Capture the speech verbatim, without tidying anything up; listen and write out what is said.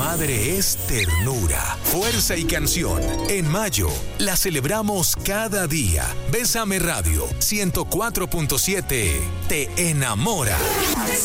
madre es ternura, fuerza y canción. En mayo, la celebramos cada día. Bésame Radio ciento cuatro punto siete te enamora.